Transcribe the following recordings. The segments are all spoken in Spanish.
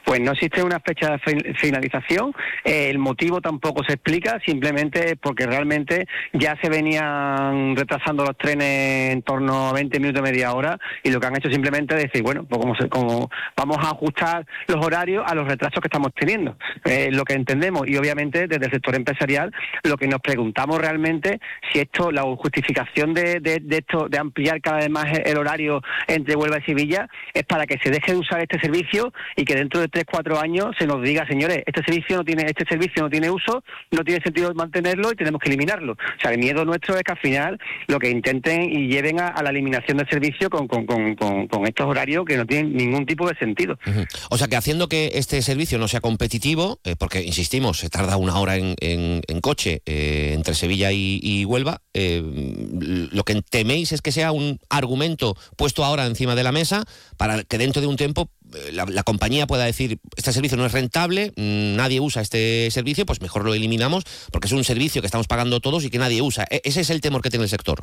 Pues no existe una fecha de finalización, el motivo tampoco se explica, simplemente porque realmente ya se venían retrasando los trenes en torno a 20 minutos, media hora, y lo que han hecho simplemente es decir, bueno, pues como vamos a ajustar los horarios a los retrasos que estamos teniendo, lo que entendemos, y obviamente desde el sector empresarial lo que nos preguntamos realmente si esto, la justificación de esto, de ampliar cada vez más el horario entre Huelva y Sevilla, es para que se deje de usar este servicio y que dentro de 3-4 años se nos diga, señores, este servicio no tiene uso, no tiene sentido mantenerlo y tenemos que eliminarlo. O sea, el miedo nuestro es que al final lo que intenten y lleven a la eliminación del servicio con estos horarios que no tienen ningún tipo de sentido. Uh-huh. O sea, que haciendo que este servicio no sea competitivo, porque insistimos, se tarda 1 hora en coche entre Sevilla y Huelva, lo que teméis es que sea un argumento puesto ahora encima de la mesa para que dentro de un tiempo la compañía pueda decir, este servicio no es rentable, nadie usa este servicio, pues mejor lo eliminamos porque es un servicio que estamos pagando todos y que nadie usa. Ese es el temor que tiene el sector.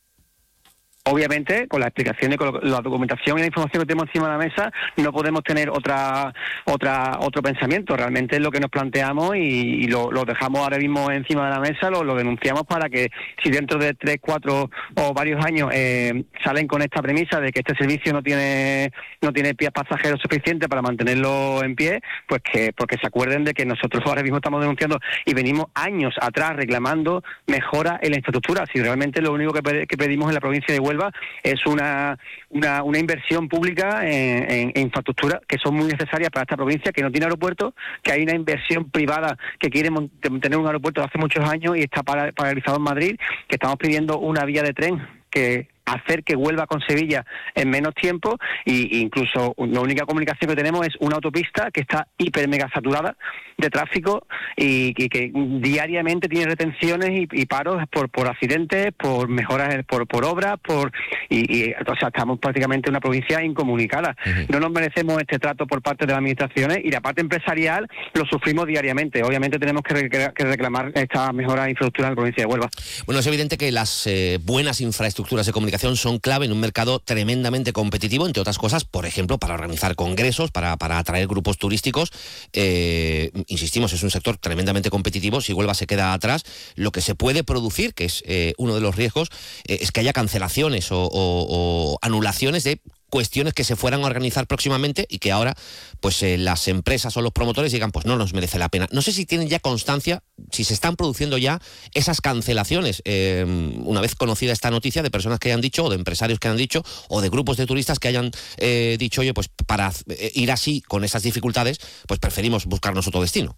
Obviamente, con la explicación y con la documentación y la información que tenemos encima de la mesa, no podemos tener otro pensamiento. Realmente es lo que nos planteamos y lo dejamos ahora mismo encima de la mesa, lo denunciamos para que si dentro de 3, 4 o varios años salen con esta premisa de que este servicio no tiene pies pasajeros suficientes para mantenerlo en pie, pues porque se acuerden de que nosotros ahora mismo estamos denunciando y venimos años atrás reclamando mejora en la infraestructura. Si realmente lo único que pedimos en la provincia de Huelva es una inversión pública en infraestructura que son muy necesarias para esta provincia, que no tiene aeropuerto, que hay una inversión privada que quiere tener un aeropuerto de hace muchos años y está paralizado en Madrid, que estamos pidiendo una vía de tren que hacer que Huelva con Sevilla en menos tiempo, y incluso la única comunicación que tenemos es una autopista que está hiper mega saturada de tráfico y que diariamente tiene retenciones y paros por accidentes, por mejoras, por obras, o sea, estamos prácticamente en una provincia incomunicada. Uh-huh. No nos merecemos este trato por parte de las administraciones y la parte empresarial lo sufrimos diariamente. Obviamente tenemos que reclamar esta mejora de infraestructura en la provincia de Huelva. Bueno, es evidente que las buenas infraestructuras de comunicación son clave en un mercado tremendamente competitivo, entre otras cosas, por ejemplo, para organizar congresos, para atraer grupos turísticos. Insistimos, es un sector tremendamente competitivo. Si Huelva se queda atrás, lo que se puede producir, que es uno de los riesgos, es que haya cancelaciones o anulaciones de cuestiones que se fueran a organizar próximamente y que ahora pues las empresas o los promotores digan, pues no nos merece la pena. No sé si tienen ya constancia, si se están produciendo ya esas cancelaciones, una vez conocida esta noticia, de personas que hayan dicho, o de empresarios que hayan dicho, o de grupos de turistas que hayan dicho, oye, pues para ir así con esas dificultades, pues preferimos buscarnos otro destino.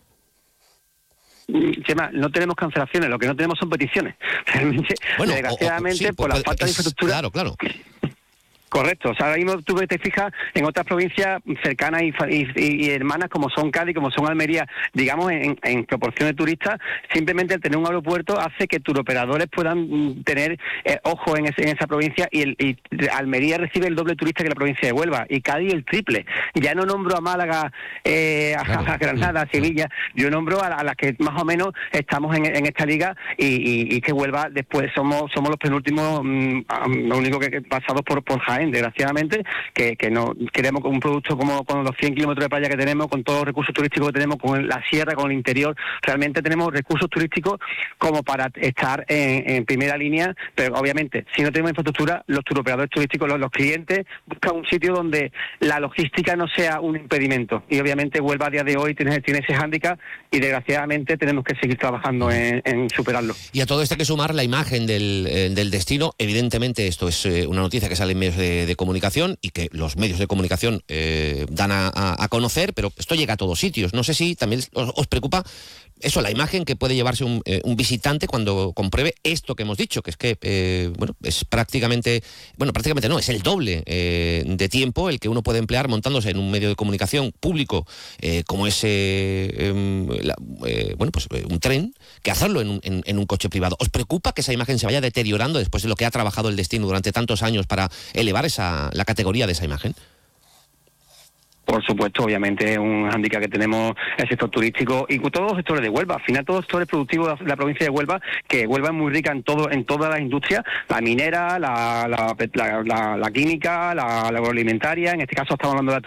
Chema, no tenemos cancelaciones, lo que no tenemos son peticiones. Realmente, bueno, desgraciadamente, sí, por la falta de infraestructura. Claro. Correcto, o sea, ahora mismo tú te fijas en otras provincias cercanas y hermanas como son Cádiz, como son Almería, digamos en proporción de turistas, simplemente el tener un aeropuerto hace que turoperadores puedan tener ojo en esa provincia y Almería recibe el doble turista que la provincia de Huelva y Cádiz el triple. Ya no nombro a Málaga, a Granada, a Sevilla, yo nombro a las que más o menos estamos en esta liga y que Huelva después somos los penúltimos, lo único que pasados por Jaén. Desgraciadamente, que no queremos un producto como con los 100 kilómetros de playa que tenemos, con todos los recursos turísticos que tenemos, con la sierra, con el interior, realmente tenemos recursos turísticos como para estar en primera línea, pero obviamente, si no tenemos infraestructura, los turoperadores turísticos, los clientes, buscan un sitio donde la logística no sea un impedimento, y obviamente Huelva a día de hoy tiene ese hándicap, y desgraciadamente tenemos que seguir trabajando en superarlo. Y a todo esto hay que sumar la imagen del destino. Evidentemente esto es una noticia que sale en medios de comunicación y que los medios de comunicación dan a conocer, pero esto llega a todos sitios. No sé si también os preocupa eso, la imagen que puede llevarse un visitante cuando compruebe esto que hemos dicho, que es que es prácticamente no, es el doble de tiempo el que uno puede emplear montándose en un medio de comunicación público como es un tren, que hacerlo en un coche privado. ¿Os preocupa que esa imagen se vaya deteriorando después de lo que ha trabajado el destino durante tantos años para elevar la categoría de esa imagen? Por supuesto, obviamente es un hándicap que tenemos el sector turístico y todos los sectores de Huelva. Al final, todos los sectores productivos de la provincia de Huelva, que Huelva es muy rica en todas las industrias, la minera, la química, la agroalimentaria, en este caso estamos hablando de la